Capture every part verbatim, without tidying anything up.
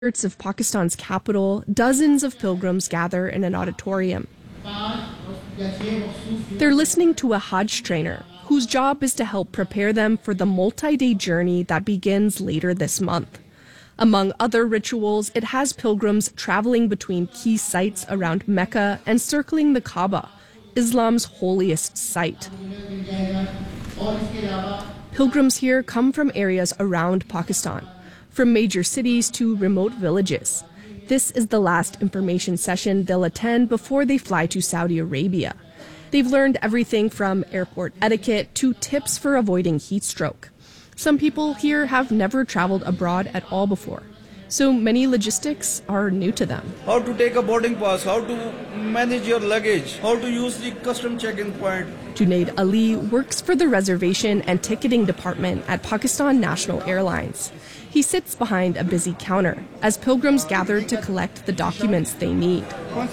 outskirts of Pakistan's capital, dozens of pilgrims gather in an auditorium. They're listening to a Hajj trainer whose job is to help prepare them for the multi-day journey that begins later this month. Among other rituals, it has pilgrims traveling between key sites around Mecca and circling the Kaaba, Islam's holiest site. Pilgrims here come from areas around Pakistan, from major cities to remote villages. This is the last information session they'll attend before they fly to Saudi Arabia. They've learned everything from airport etiquette to tips for avoiding heat stroke. Some people here have never traveled abroad at all before, so many logistics are new to them. How to take a boarding pass, how to manage your luggage, how to use the custom check-in point. Junaid Ali works for the reservation and ticketing department at Pakistan National Airlines. He sits behind a busy counter as pilgrims gather to collect the documents they need.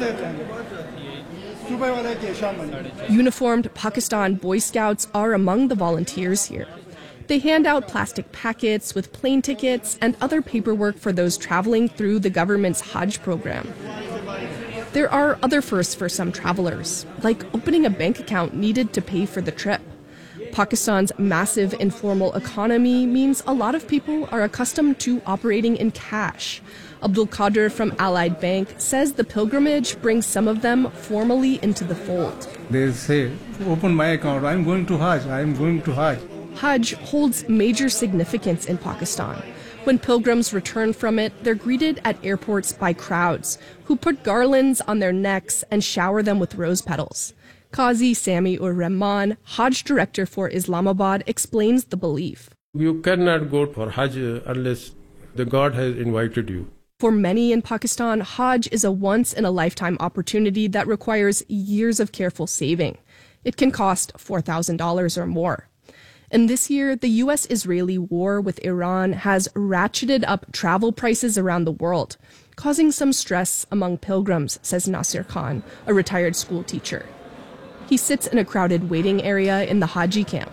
Uniformed Pakistan Boy Scouts are among the volunteers here. They hand out plastic packets with plane tickets and other paperwork for those traveling through the government's Hajj program. There are other firsts for some travelers, like opening a bank account needed to pay for the trip. Pakistan's massive informal economy means a lot of people are accustomed to operating in cash. Abdul Qadir from Allied Bank says the pilgrimage brings some of them formally into the fold. They say, open my account, I'm going to Hajj, I'm going to Hajj. Hajj holds major significance in Pakistan. When pilgrims return from it, they're greeted at airports by crowds who put garlands on their necks and shower them with rose petals. Qazi Sami ur Rahman, Hajj director for Islamabad, explains the belief. You cannot go for Hajj unless the God has invited you. For many in Pakistan, Hajj is a once-in-a-lifetime opportunity that requires years of careful saving. It can cost four thousand dollars or more. And this year, the U S Israeli war with Iran has ratcheted up travel prices around the world, causing some stress among pilgrims, says Nasir Khan, a retired school teacher. He sits in a crowded waiting area in the Haji camp.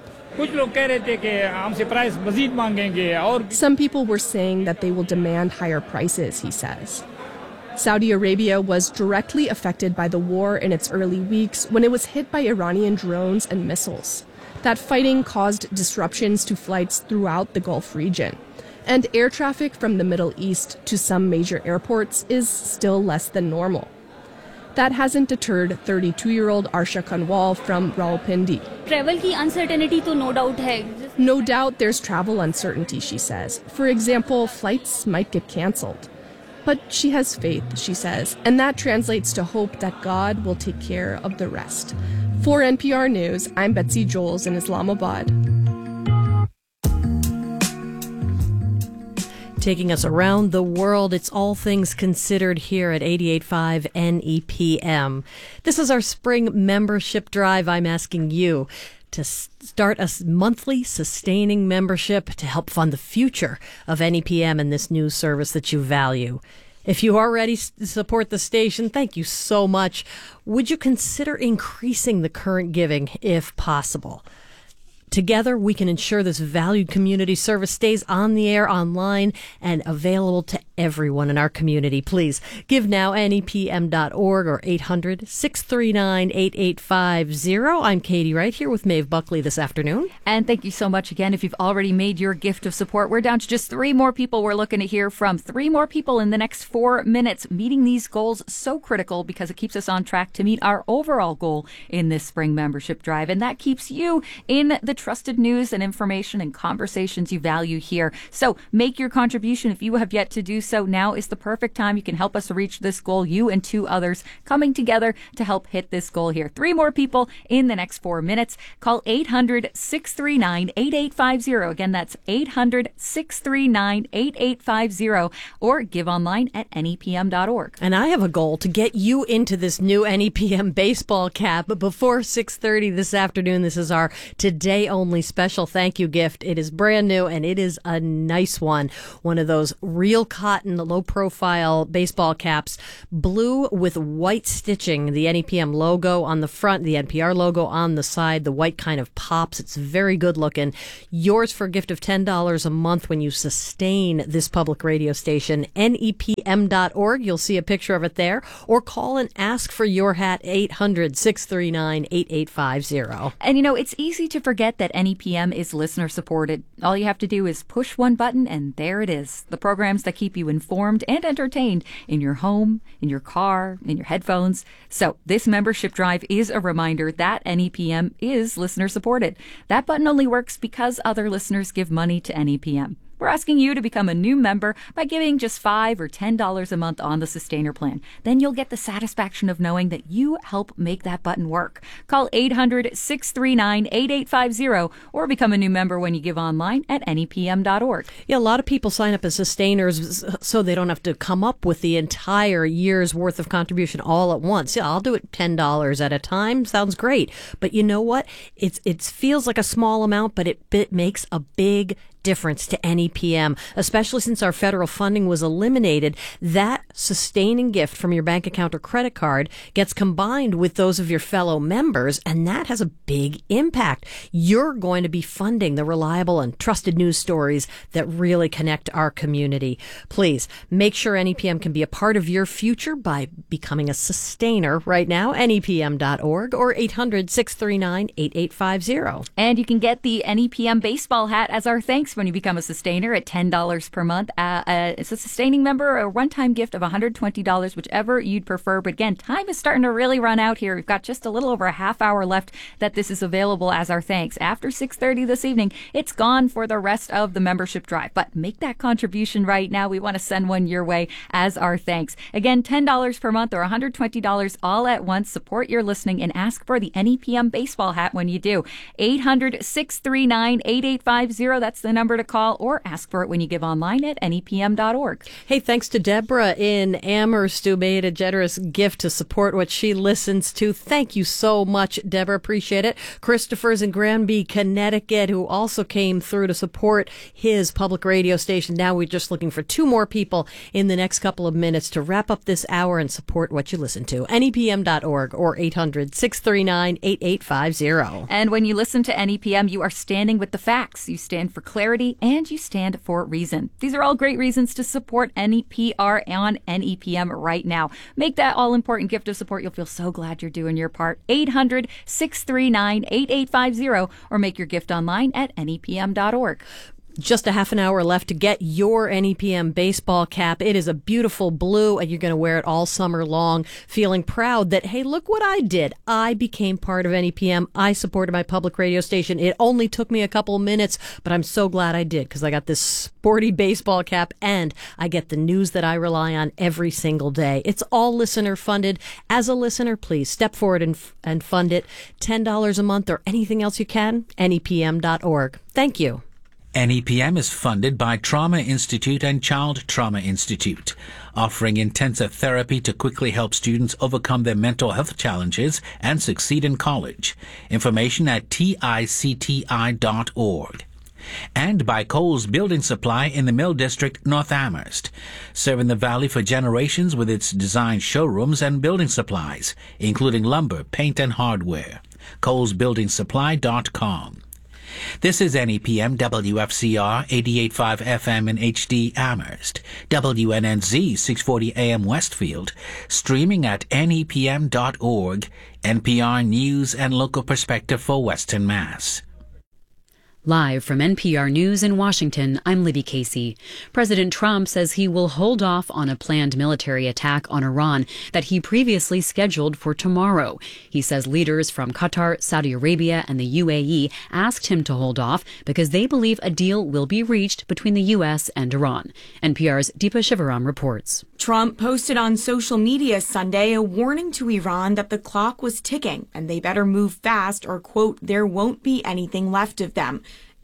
Some people were saying that they will demand higher prices, he says. Saudi Arabia was directly affected by the war in its early weeks when it was hit by Iranian drones and missiles. That fighting caused disruptions to flights throughout the Gulf region. And air traffic from the Middle East to some major airports is still less than normal. That hasn't deterred thirty-two-year-old Arsha Kanwal from Rawalpindi. Travel ki uncertainty to no doubt hai. No doubt there's travel uncertainty, she says. For example, flights might get canceled. But she has faith, she says, and that translates to hope that God will take care of the rest. For N P R News, I'm Betsy Joels in Islamabad. Taking us around the world, it's All Things Considered here at eighty-eight point five N E P M. This is our spring membership drive. I'm asking you to start a monthly sustaining membership to help fund the future of N E P M and this news service that you value. If you already support the station, thank you so much. Would you consider increasing the current giving if possible? Together, we can ensure this valued community service stays on the air, online, and available to everyone in our community. Please give now, N E P M dot org or eight hundred, six three nine, eight eight five zero. I'm Katie Wright here with Maeve Buckley this afternoon. And thank you so much again. If you've already made your gift of support, we're down to just three more people we're looking to hear from. Three more people in the next four minutes. Meeting these goals so critical because it keeps us on track to meet our overall goal in this spring membership drive. And that keeps you in the trusted news and information and conversations you value here. So make your contribution. If you have yet to do so, now is the perfect time. You can help us reach this goal, you and two others coming together to help hit this goal here. Three more people in the next four minutes. Call eight hundred, six three nine, eight eight five zero. Again, that's eight hundred, six three nine, eight eight five zero, or give online at N E P M dot org. And I have a goal to get you into this new N E P M baseball cap before six thirty this afternoon. This is our today only special thank you gift. It is brand new and it is a nice one. One of those real cotton button, low profile baseball caps, blue with white stitching, the N E P M logo on the front, the N P R logo on the side. The white kind of pops. It's very good looking. Yours for a gift of ten dollars a month when you sustain this public radio station. N E P M dot org. You'll see a picture of it there. Or call and ask for your hat, eight hundred, six three nine, eight eight five zero. And you know, it's easy to forget that N E P M is listener supported. All you have to do is push one button and there it is. The programs that keep you informed and entertained in your home, in your car, in your headphones. So this membership drive is a reminder that N E P M is listener supported. That button only works because other listeners give money to N E P M. We're asking you to become a new member by giving just five dollars or ten dollars a month on the Sustainer plan. Then you'll get the satisfaction of knowing that you help make that button work. Call eight hundred, six three nine, eight eight five zero or become a new member when you give online at N E P M dot org. Yeah, a lot of people sign up as sustainers so they don't have to come up with the entire year's worth of contribution all at once. Yeah, I'll do it ten dollars at a time. Sounds great. But you know what? It's it feels like a small amount, but it, it makes a big difference to N E P M, especially since our federal funding was eliminated. That sustaining gift from your bank account or credit card gets combined with those of your fellow members, and that has a big impact. You're going to be funding the reliable and trusted news stories that really connect our community. Please make sure N E P M can be a part of your future by becoming a sustainer right now. N E P M dot org or eight hundred, six three nine, eight eight five zero. And you can get the N E P M baseball hat as our thanks when you become a sustainer at ten dollars per month. Uh, uh, it's a sustaining member, a one-time gift of one hundred twenty dollars, whichever you'd prefer. But again, time is starting to really run out here. We've got just a little over a half hour left that this is available as our thanks. After six thirty this evening, it's gone for the rest of the membership drive. But make that contribution right now. We want to send one your way as our thanks. Again, ten dollars per month or one hundred twenty dollars all at once. Support your listening and ask for the N E P M baseball hat when you do. eight hundred, six three nine, eight eight five zero. That's the number to call, or ask for it when you give online at N E P M dot org. Hey, thanks to Deborah in Amherst who made a generous gift to support what she listens to. Thank you so much, Deborah. Appreciate it. Christopher's in Granby, Connecticut, who also came through to support his public radio station. Now we're just looking for two more people in the next couple of minutes to wrap up this hour and support what you listen to. N E P M dot org or eight hundred, six three nine, eight eight five zero. And when you listen to N E P M, you are standing with the facts. You stand for clarity and you stand for reason. These are all great reasons to support N E P R on N E P M right now. Make that all-important gift of support. You'll feel so glad you're doing your part. eight hundred, six three nine, eight eight five zero or make your gift online at N E P M dot org. Just a half an hour left to get your N E P M baseball cap. It is a beautiful blue, and you're going to wear it all summer long, feeling proud that, hey, look what I did. I became part of N E P M. I supported my public radio station. It only took me a couple minutes, but I'm so glad I did because I got this sporty baseball cap, and I get the news that I rely on every single day. It's all listener funded. As a listener, please step forward and, and fund it. ten dollars a month or anything else you can, N E P M dot org. Thank you. N E P M is funded by Trauma Institute and Child Trauma Institute, offering intensive therapy to quickly help students overcome their mental health challenges and succeed in college. Information at T I C T I dot org. And by Coles Building Supply in the Mill District, North Amherst, serving the Valley for generations with its design showrooms and building supplies, including lumber, paint, and hardware. Coles Building Supply dot com. This is N E P M W F C R eighty-eight point five F M in H D Amherst, W N N Z six forty A M Westfield, streaming at N E P M dot org, N P R News and local perspective for Western Mass. Live from N P R News in Washington, I'm Libby Casey. President Trump says he will hold off on a planned military attack on Iran that he previously scheduled for tomorrow. He says leaders from Qatar, Saudi Arabia, and the U A E asked him to hold off because they believe a deal will be reached between the U S and Iran. N P R's Deepa Shivaram reports. Trump posted on social media Sunday a warning to Iran that the clock was ticking and they better move fast or, quote, there won't be anything left of them.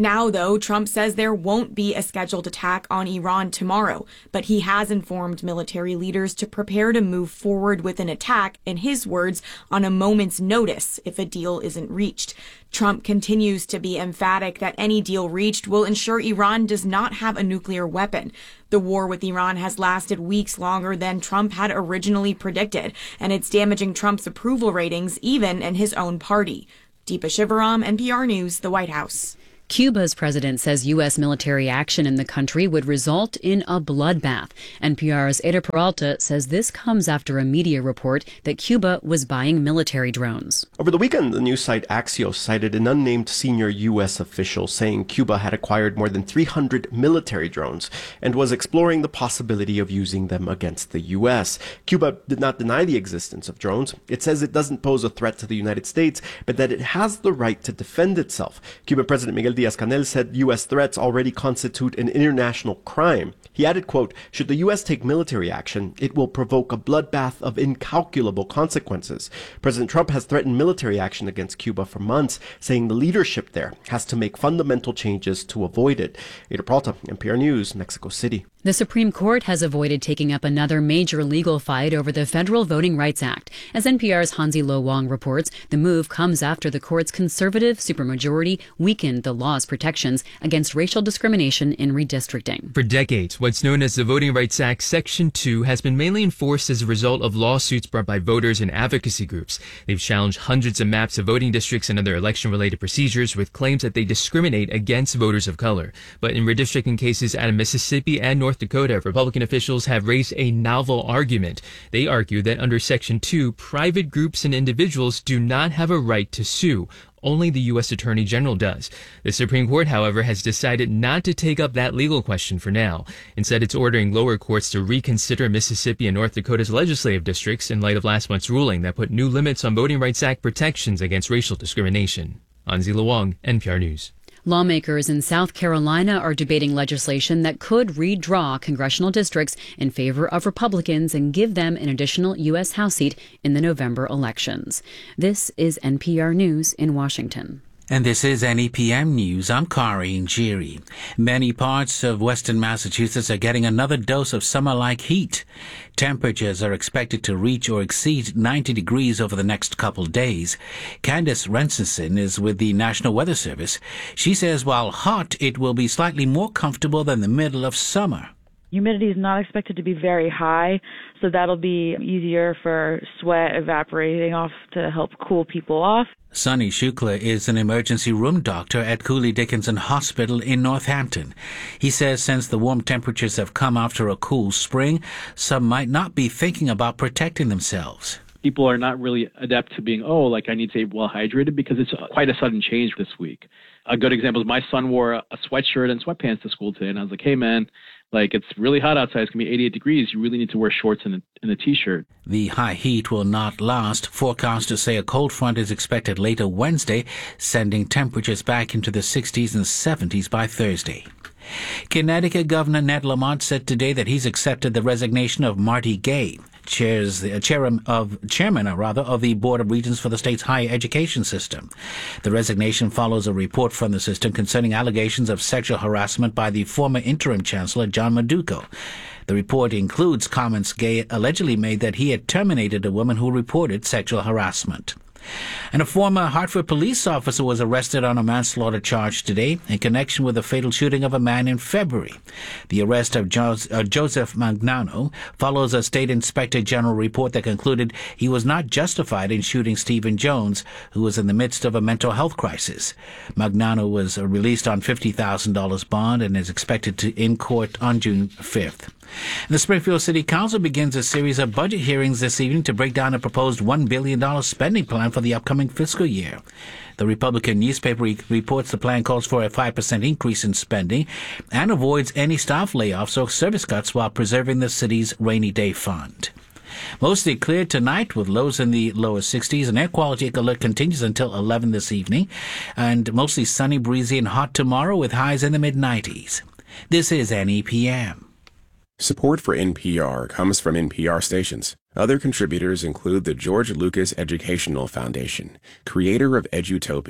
Now, though, Trump says there won't be a scheduled attack on Iran tomorrow, but he has informed military leaders to prepare to move forward with an attack, in his words, on a moment's notice if a deal isn't reached. Trump continues to be emphatic that any deal reached will ensure Iran does not have a nuclear weapon. The war with Iran has lasted weeks longer than Trump had originally predicted, and it's damaging Trump's approval ratings even in his own party. Deepa Shivaram, N P R News, the White House. Cuba's president says U S military action in the country would result in a bloodbath. N P R's Ada Peralta says this comes after a media report that Cuba was buying military drones. Over the weekend, the news site Axios cited an unnamed senior U S official saying Cuba had acquired more than three hundred military drones and was exploring the possibility of using them against the U S. Cuba did not deny the existence of drones. It says it doesn't pose a threat to the United States, but that it has the right to defend itself. Cuban President Miguel Diaz-Canel said U S threats already constitute an international crime. He added, quote, should the U S take military action, it will provoke a bloodbath of incalculable consequences. President Trump has threatened military action against Cuba for months, saying the leadership there has to make fundamental changes to avoid it. Ada Peralta, N P R News, Mexico City. The Supreme Court has avoided taking up another major legal fight over the Federal Voting Rights Act. As N P R's Hansi Lo Wang reports, the move comes after the court's conservative supermajority weakened the law's protections against racial discrimination in redistricting. For decades, what's known as the Voting Rights Act Section two has been mainly enforced as a result of lawsuits brought by voters and advocacy groups. They've challenged hundreds of maps of voting districts and other election-related procedures with claims that they discriminate against voters of color. But in redistricting cases out of Mississippi and North Dakota, Republican officials have raised a novel argument. They argue that under Section two, private groups and individuals do not have a right to sue. Only the U S Attorney General does. The Supreme Court, however, has decided not to take up that legal question for now. Instead, it's ordering lower courts to reconsider Mississippi and North Dakota's legislative districts in light of last month's ruling that put new limits on Voting Rights Act protections against racial discrimination. Hansi Lo Wang, N P R News. Lawmakers in South Carolina are debating legislation that could redraw congressional districts in favor of Republicans and give them an additional U S House seat in the November elections. This is N P R News in Washington. And this is N E P M News. I'm Kari Njiri. Many parts of western Massachusetts are getting another dose of summer-like heat. Temperatures are expected to reach or exceed ninety degrees over the next couple days. Candace Rensenson is with the National Weather Service. She says while hot, it will be slightly more comfortable than the middle of summer. Humidity is not expected to be very high, so that'll be easier for sweat evaporating off to help cool people off. Sonny Shukla is an emergency room doctor at Cooley Dickinson Hospital in Northampton. He says since the warm temperatures have come after a cool spring, some might not be thinking about protecting themselves. People are not really adept to being, oh, like I need to stay well hydrated because it's quite a sudden change this week. A good example is my son wore a sweatshirt and sweatpants to school today, and I was like, hey, man, like it's really hot outside. It's going to be eighty-eight degrees. You really need to wear shorts and a, and a T-shirt. The high heat will not last. Forecasters say a cold front is expected later Wednesday, sending temperatures back into the sixties and seventies by Thursday. Connecticut Governor Ned Lamont said today that he's accepted the resignation of Marty Gay, chairs the chairman of chairman uh, rather of the Board of Regents for the state's higher education system. The resignation follows a report from the system concerning allegations of sexual harassment by the former interim chancellor John Maduco. The report includes comments Gay allegedly made that he had terminated a woman who reported sexual harassment. And a former Hartford police officer was arrested on a manslaughter charge today in connection with the fatal shooting of a man in February. The arrest of jo- uh, Joseph Magnano follows a state inspector general report that concluded he was not justified in shooting Stephen Jones, who was in the midst of a mental health crisis. Magnano was uh, released on fifty thousand dollars bond and is expected to in court on June fifth. The Springfield City Council begins a series of budget hearings this evening to break down a proposed one billion dollars spending plan for the upcoming fiscal year. The Republican newspaper re- reports the plan calls for a five percent increase in spending and avoids any staff layoffs or service cuts while preserving the city's rainy day fund. Mostly clear tonight with lows in the lower sixties. An air quality alert continues until eleven this evening. And mostly sunny, breezy, and hot tomorrow with highs in the mid nineties. This is N E P M. Support for N P R comes from N P R stations. Other contributors include the George Lucas Educational Foundation, creator of Edutopia,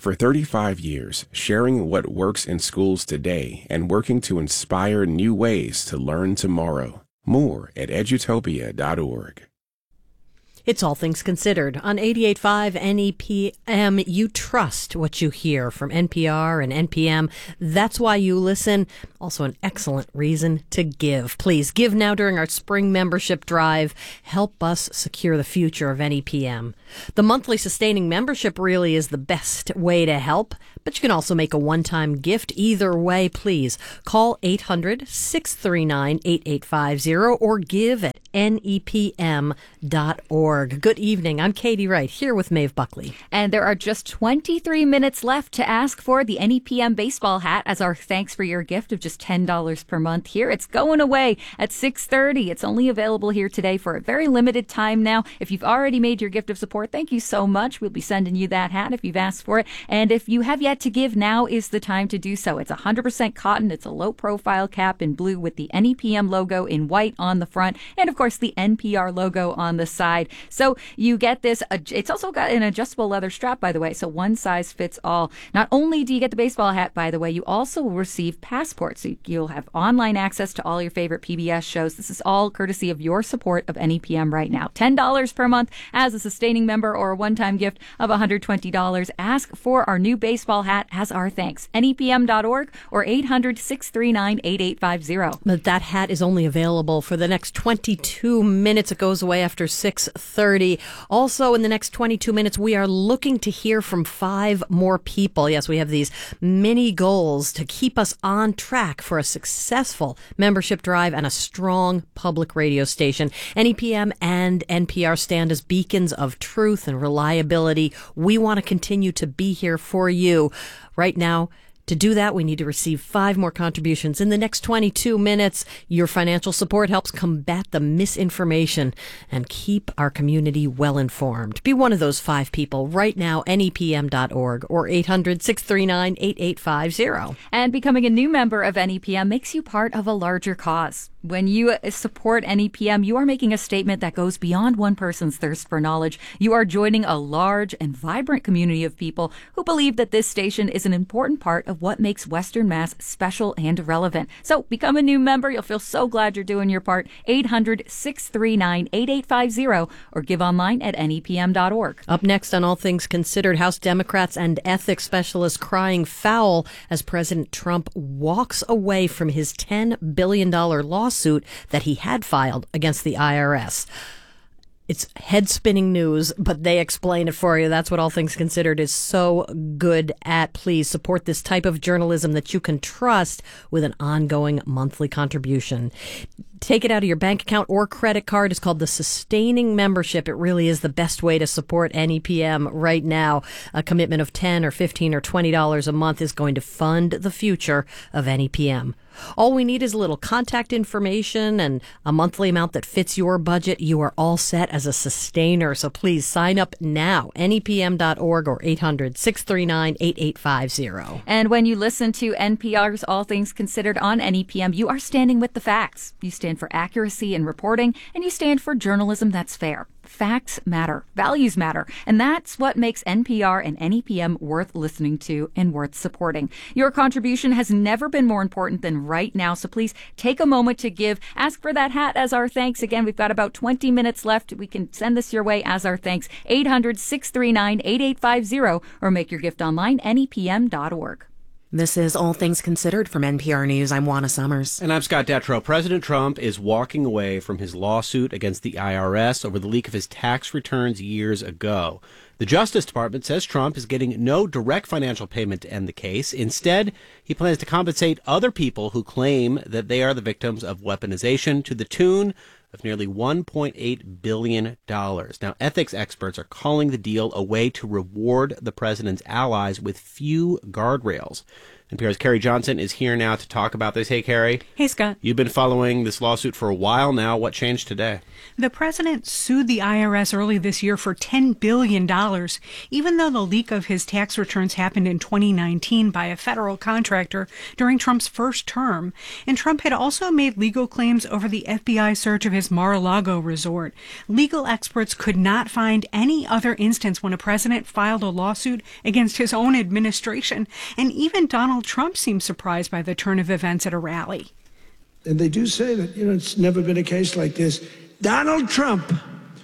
For thirty-five years, sharing what works in schools today and working to inspire new ways to learn tomorrow. More at edutopia dot org. It's All Things Considered on eighty-eight point five N E P M. You trust what you hear from N P R and N P M. That's why you listen. Also an excellent reason to give. Please give now during our spring membership drive. Help us secure the future of N E P M. The monthly sustaining membership really is the best way to help, but you can also make a one-time gift. Either way, please call eight hundred, six three nine, eight eight five zero or give at N E P M dot org. Good evening. I'm Katie Wright here with Maeve Buckley. And there are just twenty-three minutes left to ask for the N E P M baseball hat as our thanks for your gift of just ten dollars per month here. It's going away at six thirty. It's only available here today for a very limited time now. If you've already made your gift of support, thank you so much. We'll be sending you that hat if you've asked for it. And if you have yet to give, now is the time to do so. It's one hundred percent cotton. It's a low-profile cap in blue with the N E P M logo in white on the front. And, of course, the N P R logo on the side. So you get this. It's also got an adjustable leather strap, by the way, so one size fits all. Not only do you get the baseball hat, by the way, you also will receive passports. So you'll have online access to all your favorite P B S shows. This is all courtesy of your support of N E P M right now. ten dollars per month as a sustaining member or a one-time gift of one hundred twenty dollars. Ask for our new baseball hat as our thanks. N E P M dot org or eight hundred, six three nine, eight eight five zero. But that hat is only available for the next twenty-two minutes. It goes away after six thirty. Also, in the next twenty-two minutes, we are looking to hear from five more people. Yes, we have these mini goals to keep us on track for a successful membership drive and a strong public radio station. N E P M and N P R stand as beacons of truth and reliability. We want to continue to be here for you. Right now, to do that, we need to receive five more contributions in the next twenty-two minutes. Your financial support helps combat the misinformation and keep our community well informed. Be one of those five people right now, N E P M dot org or eight hundred, six three nine, eight eight five zero. And becoming a new member of N E P M makes you part of a larger cause. When you support N E P M, you are making a statement that goes beyond one person's thirst for knowledge. You are joining a large and vibrant community of people who believe that this station is an important part of what makes Western Mass special and relevant. So become a new member. You'll feel so glad you're doing your part. eight hundred, six three nine, eight eight five zero or give online at N E P M dot org. Up next on All Things Considered, House Democrats and ethics specialists crying foul as President Trump walks away from his ten billion dollars lawsuit that he had filed against the I R S. It's head-spinning news, but they explain it for you. That's what All Things Considered is so good at. Please support this type of journalism that you can trust with an ongoing monthly contribution. Take it out of your bank account or credit card. It's called the Sustaining Membership. It really is the best way to support N E P M right now. A commitment of ten or fifteen or twenty dollars a month is going to fund the future of N E P M. All we need is a little contact information and a monthly amount that fits your budget. You are all set as a sustainer. So please sign up now. N E P M dot org or eight hundred, six three nine, eight eight five zero. And when you listen to N P R's All Things Considered on N E P M, you are standing with the facts. You stand for accuracy in reporting, and you stand for journalism that's fair. Facts matter. Values matter. And that's what makes N P R and N E P M worth listening to and worth supporting. Your contribution has never been more important than right now. So please take a moment to give. Ask for that hat as our thanks. Again, we've got about twenty minutes left. We can send this your way as our thanks. eight hundred, six three nine, eight eight five zero or make your gift online, N E P M dot org. This is All Things Considered from N P R News. I'm Juana Summers. And I'm Scott Detrow. President Trump is walking away from his lawsuit against the I R S over the leak of his tax returns years ago. The Justice Department says Trump is getting no direct financial payment to end the case. Instead, he plans to compensate other people who claim that they are the victims of weaponization to the tune of nearly one point eight billion dollars. Now, ethics experts are calling the deal a way to reward the president's allies with few guardrails. N P R's Carrie Johnson is here now to talk about this. Hey, Carrie. Hey, Scott. You've been following this lawsuit for a while now. What changed today? The president sued the I R S early this year for ten billion dollars, even though the leak of his tax returns happened in twenty nineteen by a federal contractor during Trump's first term. And Trump had also made legal claims over the F B I search of his Mar-a-Lago resort. Legal experts could not find any other instance when a president filed a lawsuit against his own administration. And even Donald Trump seemed surprised by the turn of events at a rally. And they do say that, you know, it's never been a case like this. Donald Trump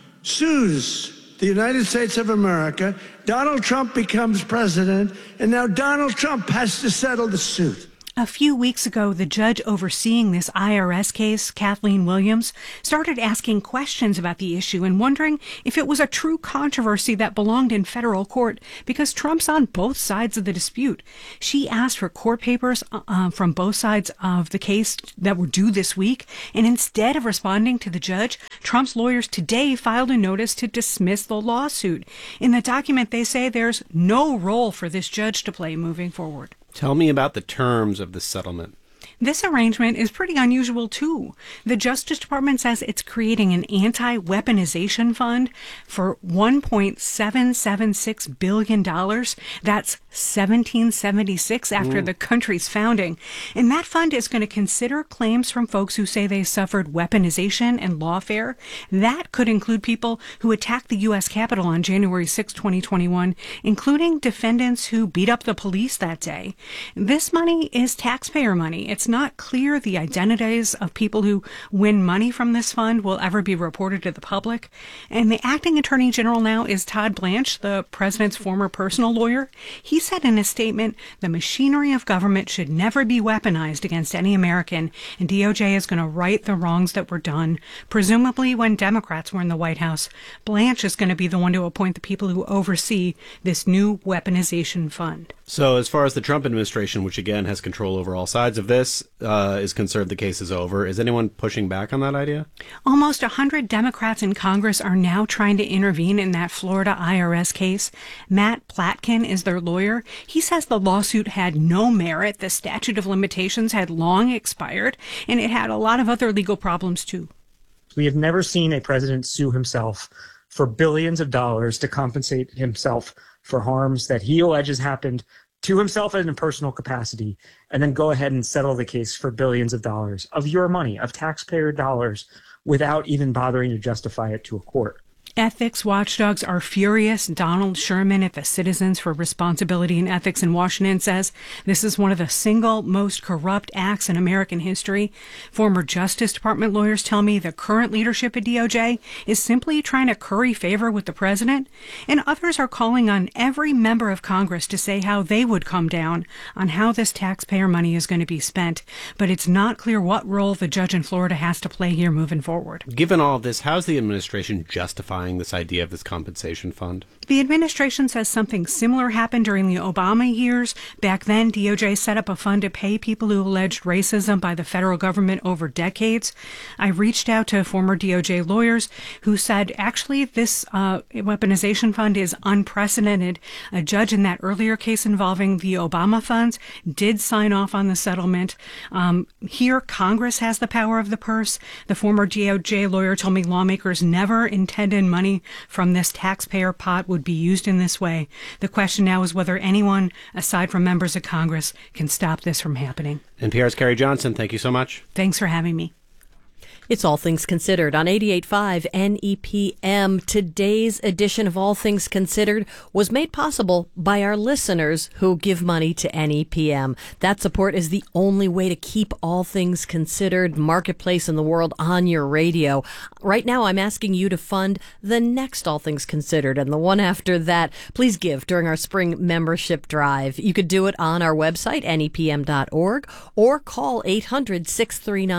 sues the United States of America. Donald Trump becomes president, and now Donald Trump has to settle the suit. A few weeks ago, the judge overseeing this I R S case, Kathleen Williams, started asking questions about the issue and wondering if it was a true controversy that belonged in federal court because Trump's on both sides of the dispute. She asked for court papers uh, from both sides of the case that were due this week, and instead of responding to the judge, Trump's lawyers today filed a notice to dismiss the lawsuit. In the document, they say there's no role for this judge to play moving forward. Tell me about the terms of the settlement. This arrangement is pretty unusual, too. The Justice Department says it's creating an anti-weaponization fund for one point seven seven six billion dollars. That's seventeen seventy-six after mm. the country's founding. And that fund is going to consider claims from folks who say they suffered weaponization and lawfare. That could include people who attacked the U S Capitol on January sixth, twenty twenty-one, including defendants who beat up the police that day. This money is taxpayer money. It's not clear the identities of people who win money from this fund will ever be reported to the public. And the acting attorney general now is Todd Blanche, the president's former personal lawyer. He said in a statement, the machinery of government should never be weaponized against any American, and D O J is going to right the wrongs that were done. Presumably when Democrats were in the White House, Blanche is going to be the one to appoint the people who oversee this new weaponization fund. So as far as the Trump administration, which again has control over all sides of this, uh, is concerned, the case is over. Is anyone pushing back on that idea? Almost one hundred Democrats in Congress are now trying to intervene in that Florida I R S case. Matt Platkin is their lawyer. He says the lawsuit had no merit, the statute of limitations had long expired, and it had a lot of other legal problems too. We have never seen a president sue himself for billions of dollars to compensate himself for harms that he alleges happened to himself in a personal capacity, and then go ahead and settle the case for billions of dollars of your money, of taxpayer dollars, without even bothering to justify it to a court. Ethics watchdogs are furious. Donald Sherman at the Citizens for Responsibility and Ethics in Washington says this is one of the single most corrupt acts in American history. Former Justice Department lawyers tell me the current leadership at D O J is simply trying to curry favor with the president, and others are calling on every member of Congress to say how they would come down on how this taxpayer money is going to be spent. But it's not clear what role the judge in Florida has to play here moving forward. Given all of this, how's the administration justifying this idea of this compensation fund? The administration says something similar happened during the Obama years. Back then, D O J set up a fund to pay people who alleged racism by the federal government over decades. I reached out to former D O J lawyers who said, actually, this uh, weaponization fund is unprecedented. A judge in that earlier case involving the Obama funds did sign off on the settlement. Um, here, Congress has the power of the purse. The former D O J lawyer told me lawmakers never intended money from this taxpayer pot would be used in this way. The question now is whether anyone, aside from members of Congress, can stop this from happening. N P R's Carrie Johnson, thank you so much. Thanks for having me. It's All Things Considered on eighty-eight point five N E P M. Today's edition of All Things Considered was made possible by our listeners who give money to N E P M. That support is the only way to keep All Things Considered, Marketplace in the World on your radio. Right now, I'm asking you to fund the next All Things Considered and the one after that. Please give during our spring membership drive. You could do it on our website, N E P M dot org, or call eight hundred, six three nine,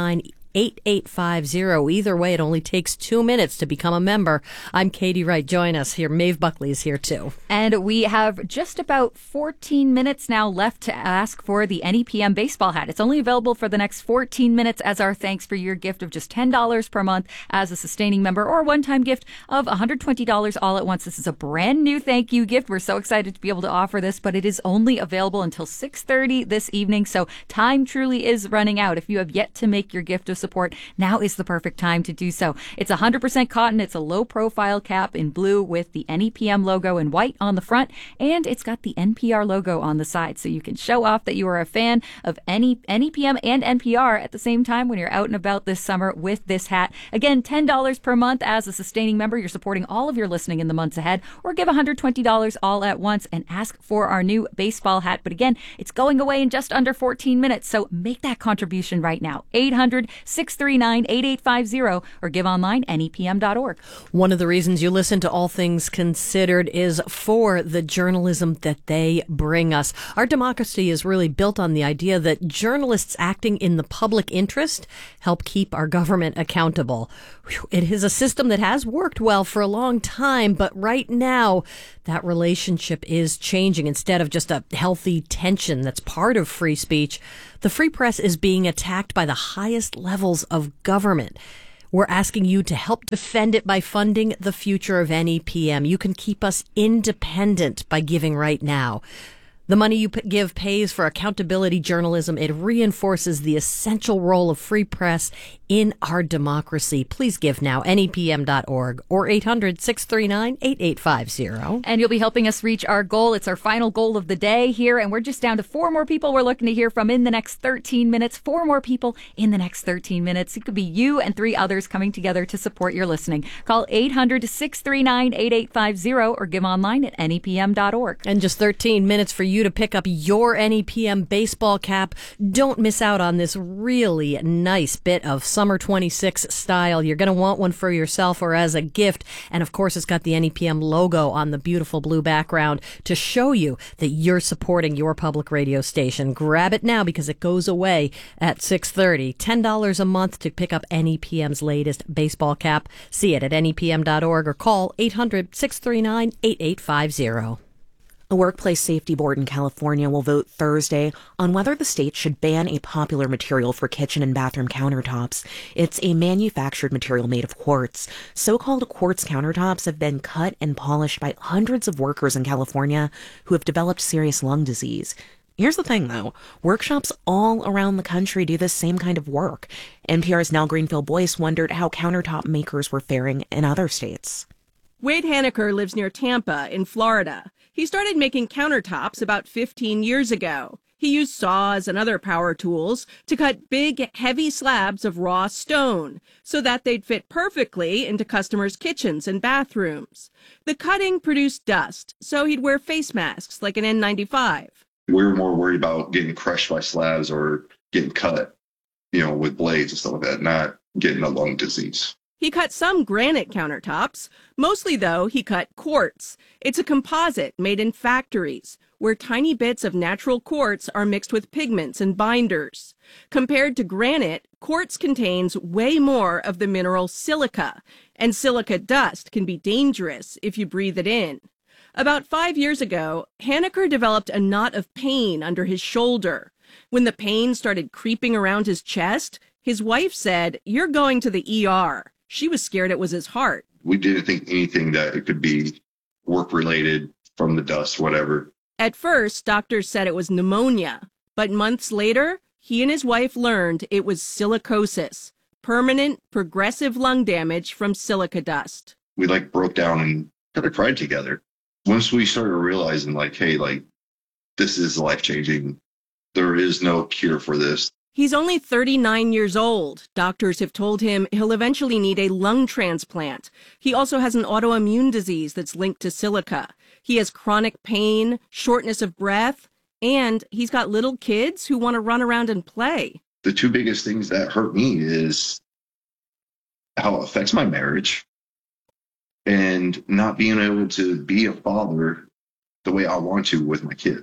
eight eight five zero. Either way, it only takes two minutes to become a member. I'm Katie Wright. Join us here. Maeve Buckley is here too. And we have just about fourteen minutes now left to ask for the N E P M baseball hat. It's only available for the next fourteen minutes as our thanks for your gift of just ten dollars per month as a sustaining member, or a one-time gift of one hundred twenty dollars all at once. This is a brand new thank you gift. We're so excited to be able to offer this, but it is only available until six thirty this evening, so time truly is running out. If you have yet to make your gift of support, now is the perfect time to do so. It's one hundred percent cotton. It's a low-profile cap in blue with the N E P M logo in white on the front, and it's got the N P R logo on the side, so you can show off that you are a fan of N E P M and N P R at the same time when you're out and about this summer with this hat. Again, ten dollars per month as a sustaining member. You're supporting all of your listening in the months ahead, or give one hundred twenty dollars all at once and ask for our new baseball hat. But again, it's going away in just under fourteen minutes, so make that contribution right now. eight hundred, six three nine, eight eight five zero or give online N E P M dot org. One of the reasons you listen to All Things Considered is for the journalism that they bring us. Our democracy is really built on the idea that journalists acting in the public interest help keep our government accountable. It is a system that has worked well for a long time, but right now that relationship is changing. Instead of just a healthy tension that's part of free speech, the free press is being attacked by the highest levels of government. We're asking you to help defend it by funding the future of N E P M. You can keep us independent by giving right now. The money you give pays for accountability journalism. It reinforces the essential role of free press in our democracy. Please give now, N E P M dot org or eight hundred, six three nine, eight eight five zero. And you'll be helping us reach our goal. It's our final goal of the day here, and we're just down to four more people we're looking to hear from in the next thirteen minutes. Four more people in the next thirteen minutes. It could be you and three others coming together to support your listening. Call eight hundred, six three nine, eight eight five zero or give online at N E P M dot org. And just thirteen minutes for you to pick up your N E P M baseball cap. Don't miss out on this really nice bit of Summer twenty-six style. You're going to want one for yourself or as a gift. And of course, it's got the N E P M logo on the beautiful blue background to show you that you're supporting your public radio station. Grab it now because it goes away at six thirty. ten dollars a month to pick up N E P M's latest baseball cap. See it at N E P M dot org or call eight hundred, six three nine, eight eight five zero. A workplace safety board in California will vote Thursday on whether the state should ban a popular material for kitchen and bathroom countertops. It's a manufactured material made of quartz. So-called quartz countertops have been cut and polished by hundreds of workers in California who have developed serious lung disease. Here's the thing, though. Workshops all around the country do this same kind of work. N P R's Nell Greenfield-Boyce wondered how countertop makers were faring in other states. Wade Haneker lives near Tampa in Florida. He started making countertops about fifteen years ago. He used saws and other power tools to cut big, heavy slabs of raw stone so that they'd fit perfectly into customers' kitchens and bathrooms. The cutting produced dust, so he'd wear face masks like an N ninety-five. We were more worried about getting crushed by slabs or getting cut, you know, with blades and stuff like that, not getting a lung disease. He cut some granite countertops. Mostly, though, he cut quartz. It's a composite made in factories where tiny bits of natural quartz are mixed with pigments and binders. Compared to granite, quartz contains way more of the mineral silica, and silica dust can be dangerous if you breathe it in. About five years ago, Haneker developed a knot of pain under his shoulder. When the pain started creeping around his chest, his wife said, "You're going to the E R." She was scared it was his heart. We didn't think anything that it could be work-related from the dust, whatever. At first, doctors said it was pneumonia, but months later, he and his wife learned it was silicosis, permanent, progressive lung damage from silica dust. We like broke down and kind of cried together. Once we started realizing like, hey, like this is life-changing. There is no cure for this. He's only thirty-nine years old. Doctors have told him he'll eventually need a lung transplant. He also has an autoimmune disease that's linked to silica. He has chronic pain, shortness of breath, and he's got little kids who want to run around and play. The two biggest things that hurt me is how it affects my marriage and not being able to be a father the way I want to with my kids.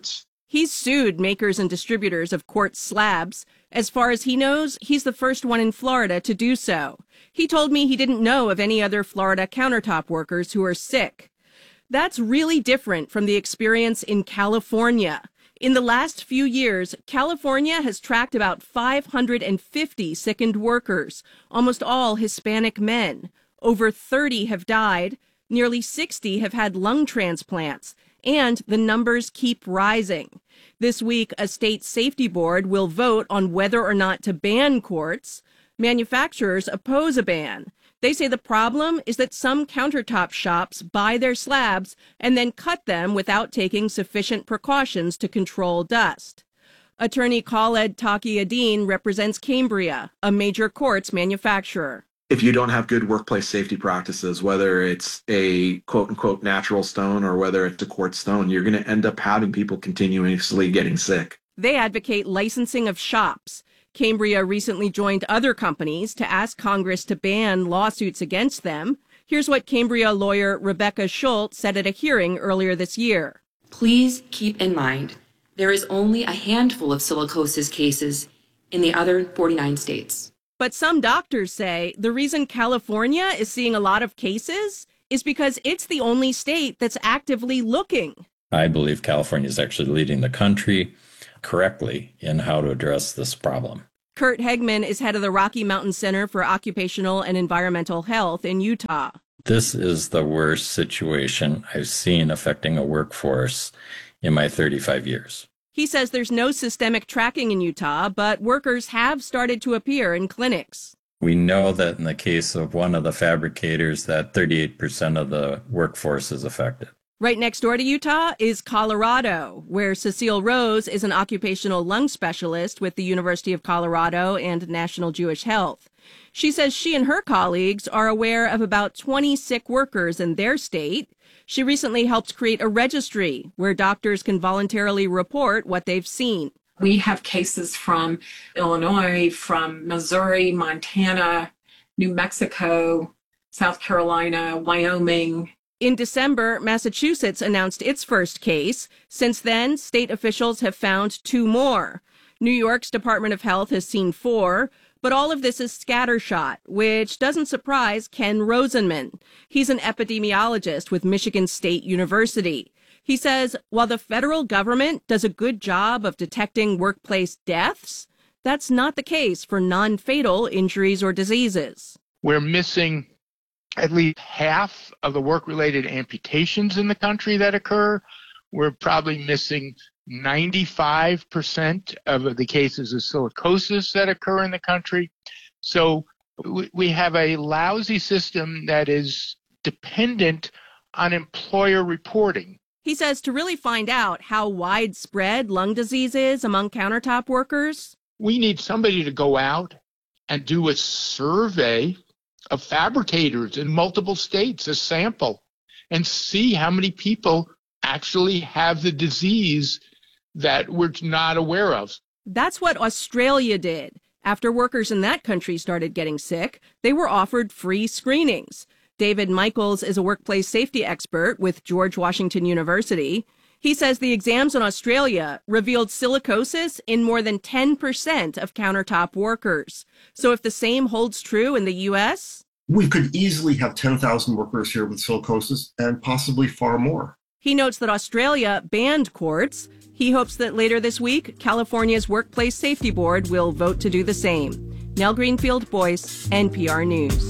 He's sued makers and distributors of quartz slabs. As far as he knows, he's the first one in Florida to do so. He told me he didn't know of any other Florida countertop workers who are sick. That's really different from the experience in California. In the last few years, California has tracked about five hundred fifty sickened workers, almost all Hispanic men. Over thirty have died. Nearly sixty have had lung transplants, and the numbers keep rising. This week, a state safety board will vote on whether or not to ban quartz. Manufacturers oppose a ban. They say the problem is that some countertop shops buy their slabs and then cut them without taking sufficient precautions to control dust. Attorney Khaled Taqi-Addin represents Cambria, a major quartz manufacturer. If you don't have good workplace safety practices, whether it's a quote-unquote natural stone or whether it's a quartz stone, you're going to end up having people continuously getting sick. They advocate licensing of shops. Cambria recently joined other companies to ask Congress to ban lawsuits against them. Here's what Cambria lawyer Rebecca Schultz said at a hearing earlier this year. Please keep in mind, there is only a handful of silicosis cases in the other forty-nine states. But some doctors say the reason California is seeing a lot of cases is because it's the only state that's actively looking. I believe California is actually leading the country correctly in how to address this problem. Kurt Hegman is head of the Rocky Mountain Center for Occupational and Environmental Health in Utah. This is the worst situation I've seen affecting a workforce in my thirty-five years. He says there's no systemic tracking in Utah, but workers have started to appear in clinics. We know that in the case of one of the fabricators, that thirty-eight percent of the workforce is affected. Right next door to Utah is Colorado, where Cecile Rose is an occupational lung specialist with the University of Colorado and National Jewish Health. She says she and her colleagues are aware of about twenty sick workers in their state. She recently helped create a registry where doctors can voluntarily report what they've seen. We have cases from Illinois, from Missouri, Montana, New Mexico, South Carolina, Wyoming. In December, Massachusetts announced its first case. Since then, state officials have found two more. New York's Department of Health has seen four. But all of this is scattershot, which doesn't surprise Ken Rosenman. He's an epidemiologist with Michigan State University. He says while the federal government does a good job of detecting workplace deaths, that's not the case for non-fatal injuries or diseases. We're missing at least half of the work-related amputations in the country that occur. We're probably missing ninety-five percent of the cases of silicosis that occur in the country. So we have a lousy system that is dependent on employer reporting. He says to really find out how widespread lung disease is among countertop workers, we need somebody to go out and do a survey of fabricators in multiple states, a sample, and see how many people actually have the disease that we're not aware of. That's what Australia did. After workers in that country started getting sick, they were offered free screenings. David Michaels is a workplace safety expert with George Washington University. He says the exams in Australia revealed silicosis in more than ten percent of countertop workers. So if the same holds true in the U S? We could easily have ten thousand workers here with silicosis and possibly far more. He notes that Australia banned quartz. He hopes that later this week, California's Workplace Safety Board will vote to do the same. Nell Greenfield, Boyce, N P R News.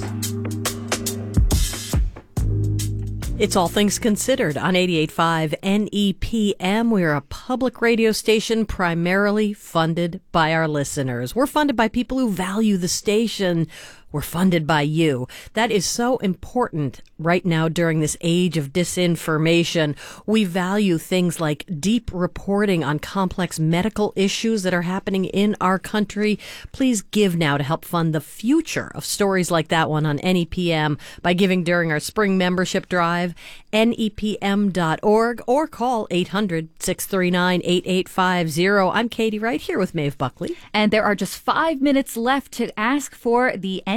It's All Things Considered on eighty-eight point five N E P M. We're a public radio station primarily funded by our listeners. We're funded by people who value the station. We're funded by you. That is so important right now during this age of disinformation. We value things like deep reporting on complex medical issues that are happening in our country. Please give now to help fund the future of stories like that one on N E P M by giving during our spring membership drive, N E P M dot org, or call eight hundred, six three nine, eight eight five zero. I'm Katie right here with Maeve Buckley. And there are just five minutes left to ask for the N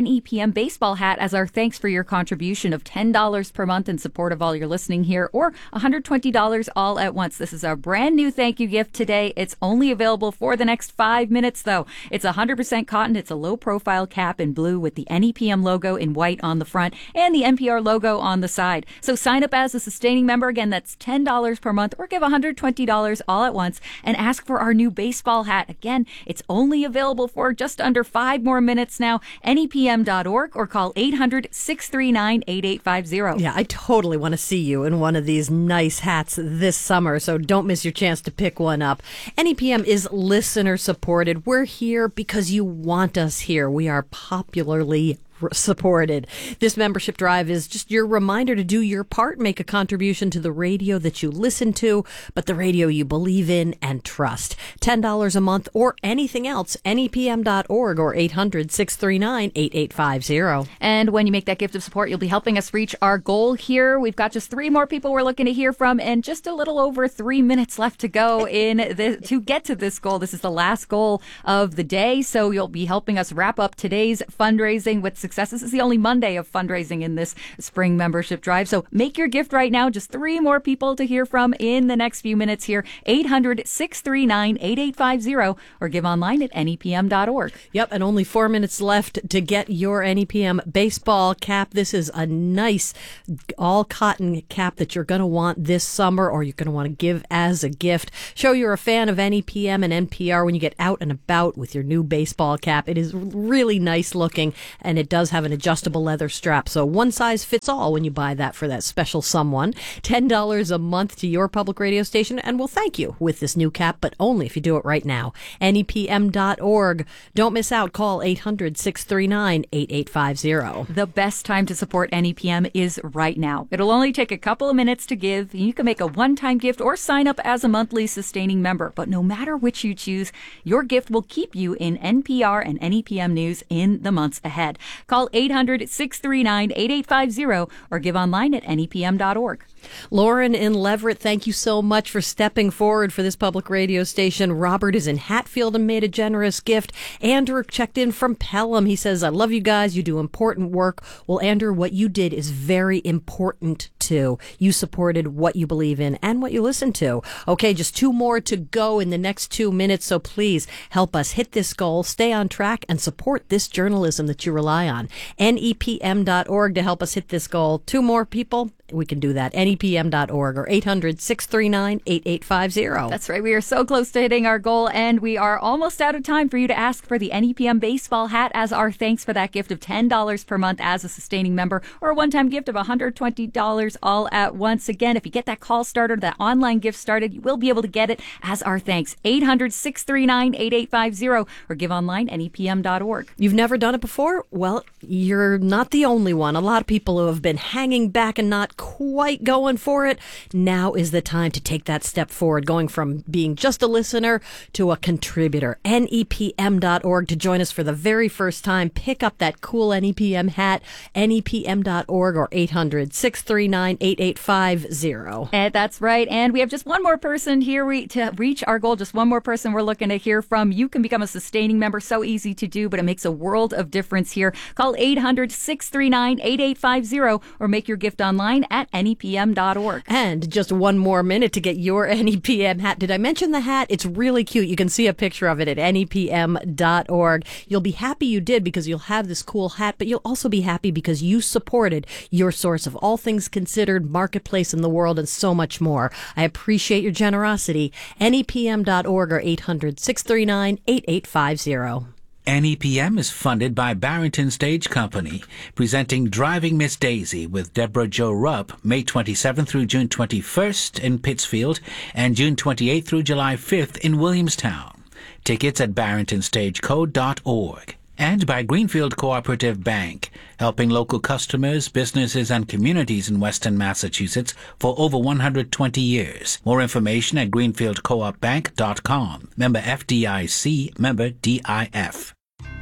E P M baseball hat as our thanks for your contribution of ten dollars per month in support of all your listening here, or one hundred twenty dollars all at once. This is our brand new thank you gift today. It's only available for the next five minutes, though. It's one hundred percent cotton. It's a low-profile cap in blue with the N E P M logo in white on the front and the N P R logo on the side. So sign up as a sustaining member. Again, that's ten dollars per month, or give one hundred twenty dollars all at once and ask for our new baseball hat. Again, it's only available for just under five more minutes now. N E P M dot org or call eight hundred, six three nine, eight eight five zero. Yeah, I totally want to see you in one of these nice hats this summer, so don't miss your chance to pick one up. N E P M is listener supported. We're here because you want us here. We are popularly supported. This membership drive is just your reminder to do your part, make a contribution to the radio that you listen to, but the radio you believe in and trust. ten dollars a month or anything else, N E P M dot org or eight hundred, six three nine, eight eight five zero. And when you make that gift of support, you'll be helping us reach our goal here. We've got just three more people we're looking to hear from, and just a little over three minutes left to go in the, to get to this goal. This is the last goal of the day, so you'll be helping us wrap up today's fundraising with success. This is the only Monday of fundraising in this spring membership drive. So make your gift right now. Just three more people to hear from in the next few minutes here. eight hundred, six three nine, eight eight five zero or give online at N E P M dot org. Yep, and only four minutes left to get your N E P M baseball cap. This is a nice all cotton cap that you're going to want this summer, or you're going to want to give as a gift. Show you're a fan of N E P M and N P R when you get out and about with your new baseball cap. It is really nice looking, and it does have an adjustable leather strap, so one size fits all when you buy that for that special someone. ten dollars a month to your public radio station, and we'll thank you with this new cap, but only if you do it right now. N E P M dot org. Don't miss out. Call eight hundred, six three nine, eight eight five zero. The best time to support N E P M is right now. It'll only take a couple of minutes to give. You can make a one-time gift or sign up as a monthly sustaining member, but no matter which you choose, your gift will keep you in N P R and N E P M news in the months ahead. Call eight hundred, six three nine, eight eight five zero or give online at N E P M dot org. Lauren in Leverett, thank you so much for stepping forward for this public radio station. Robert is in Hatfield and made a generous gift. Andrew checked in from Pelham. He says, I love you guys. You do important work. Well, Andrew, what you did is very important too. You supported what you believe in and what you listen to. Okay, just two more to go in the next two minutes, so please help us hit this goal, stay on track, and support this journalism that you rely on. N E P M dot org to help us hit this goal. Two more people, we can do that. N E P M dot org or eight hundred, six three nine, eight eight five zero. That's right. We are so close to hitting our goal, and we are almost out of time for you to ask for the N E P M baseball hat as our thanks for that gift of ten dollars per month as a sustaining member, or a one-time gift of one hundred twenty dollars all at once. Again, if you get that call started, that online gift started, you will be able to get it as our thanks. eight hundred, six three nine, eight eight five zero or give online N E P M dot org. You've never done it before? Well, you're not the only one. A lot of people who have been hanging back and not quite going for it. Now is the time to take that step forward, going from being just a listener to a contributor. N E P M dot org to join us for the very first time. Pick up that cool N E P M hat, N E P M dot org or eight hundred, six three nine, eight eight five zero. And that's right. And we have just one more person here we, to reach our goal. Just one more person we're looking to hear from. You can become a sustaining member. So easy to do, but it makes a world of difference here. Call eight hundred, six three nine, eight eight five zero or make your gift online at N E P M dot org. And just one more minute to get your N E P M hat. Did I mention the hat? It's really cute. You can see a picture of it at N E P M dot org. You'll be happy you did because you'll have this cool hat, but you'll also be happy because you supported your source of all things considered, marketplace in the world, and so much more. I appreciate your generosity. N E P M dot org or eight hundred, six three nine, eight eight five zero. N E P M is funded by Barrington Stage Company, presenting Driving Miss Daisy with Deborah Jo Rupp, May twenty-seventh through June twenty-first in Pittsfield and June twenty-eighth through July fifth in Williamstown. Tickets at barrington stage co dot org. And by Greenfield Cooperative Bank, helping local customers, businesses, and communities in Western Massachusetts for over one hundred twenty years. More information at greenfield coop bank dot com. Member F D I C, member D I F.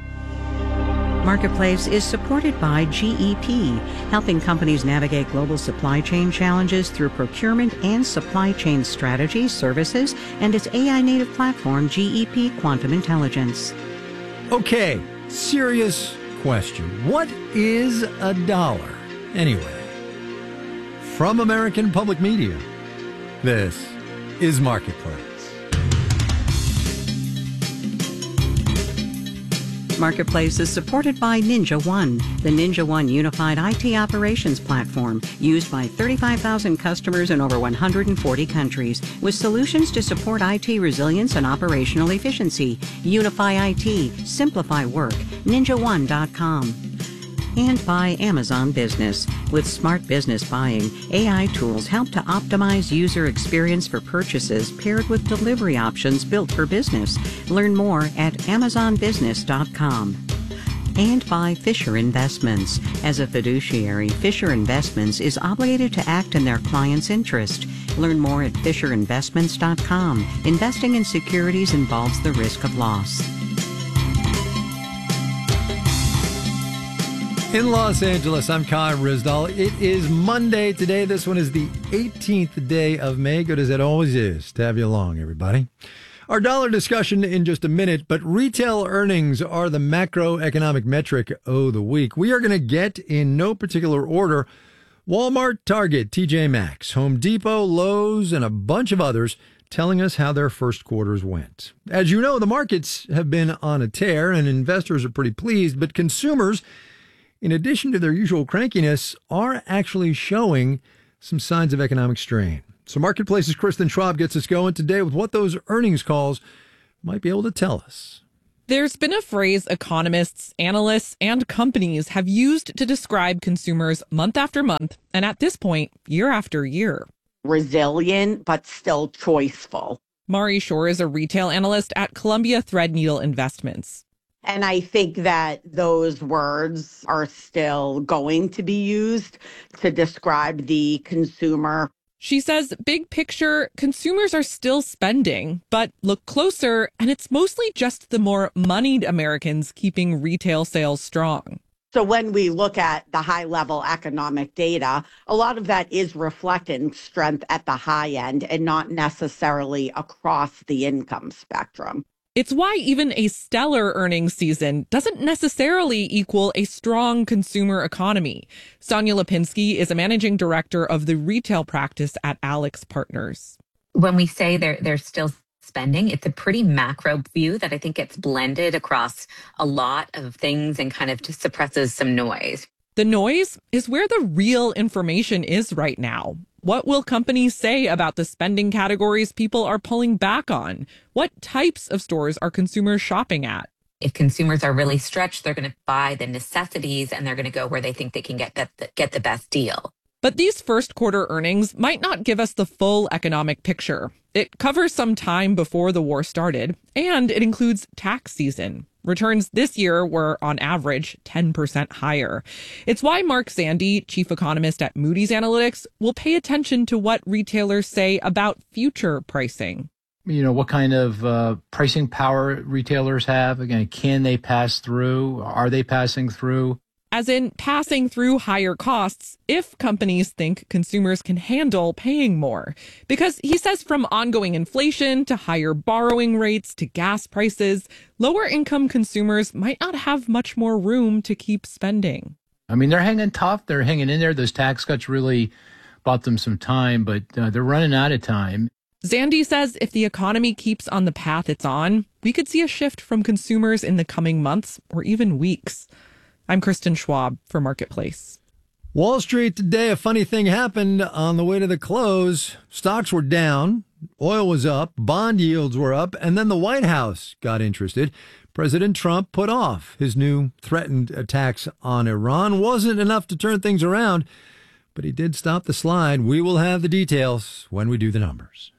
Marketplace is supported by G E P, helping companies navigate global supply chain challenges through procurement and supply chain strategy, services, and its A I-native platform, G E P Quantum Intelligence. Okay, serious question. What is a dollar? Anyway, from American Public Media, this is Marketplace. Marketplace is supported by Ninja One, the Ninja One unified I T operations platform used by thirty-five thousand customers in over one hundred forty countries, with solutions to support I T resilience and operational efficiency. Unify I T, simplify work, ninja one dot com. And by Amazon Business. With smart business buying, A I tools help to optimize user experience for purchases paired with delivery options built for business. Learn more at amazon business dot com. And by Fisher Investments. As a fiduciary, Fisher Investments is obligated to act in their client's interest. Learn more at fisher investments dot com. Investing in securities involves the risk of loss. In Los Angeles, I'm Kai Rizdal. It is Monday today. This one is the eighteenth day of May. Good as it always is to have you along, everybody. Our dollar discussion in just a minute, but retail earnings are the macroeconomic metric of the week. We are going to get, in no particular order, Walmart, Target, T J Maxx, Home Depot, Lowe's, and a bunch of others telling us how their first quarters went. As you know, the markets have been on a tear and investors are pretty pleased, but consumers, in addition to their usual crankiness, are actually showing some signs of economic strain. So Marketplace's Kristen Schwab gets us going today with what those earnings calls might be able to tell us. There's been a phrase economists, analysts, and companies have used to describe consumers month after month, and at this point, year after year. Resilient, but still choiceful. Mari Shore is a retail analyst at Columbia Threadneedle Investments. And I think that those words are still going to be used to describe the consumer. She says, big picture, consumers are still spending, but look closer, and it's mostly just the more moneyed Americans keeping retail sales strong. So when we look at the high-level economic data, a lot of that is reflecting strength at the high end and not necessarily across the income spectrum. It's why even a stellar earnings season doesn't necessarily equal a strong consumer economy. Sonia Lipinski is a managing director of the retail practice at Alex Partners. When we say they're, they're still spending, it's a pretty macro view that I think gets blended across a lot of things and kind of just suppresses some noise. The noise is where the real information is right now. What will companies say about the spending categories people are pulling back on? What types of stores are consumers shopping at? If consumers are really stretched, they're going to buy the necessities and they're going to go where they think they can get the, get the best deal. But these first quarter earnings might not give us the full economic picture. It covers some time before the war started, and it includes tax season. Returns this year were, on average, ten percent higher. It's why Mark Zandi, chief economist at Moody's Analytics, will pay attention to what retailers say about future pricing. You know, what kind of uh, pricing power retailers have? Again, can they pass through? Are they passing through? As in passing through higher costs if companies think consumers can handle paying more. Because he says from ongoing inflation to higher borrowing rates to gas prices, lower income consumers might not have much more room to keep spending. I mean, they're hanging tough. They're hanging in there. Those tax cuts really bought them some time, but uh, they're running out of time. Zandi says if the economy keeps on the path it's on, we could see a shift from consumers in the coming months or even weeks. I'm Kristen Schwab for Marketplace. Wall Street today, a funny thing happened on the way to the close. Stocks were down, oil was up, bond yields were up, and then the White House got interested. President Trump put off his new threatened attacks on Iran. Wasn't enough to turn things around, but he did stop the slide. We will have the details when we do the numbers.